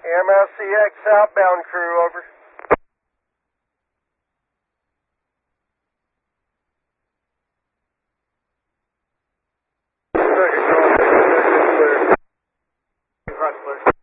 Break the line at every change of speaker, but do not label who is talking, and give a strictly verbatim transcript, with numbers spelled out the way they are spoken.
M S C X southbound crew, over. Second call, second clear. Cross clear.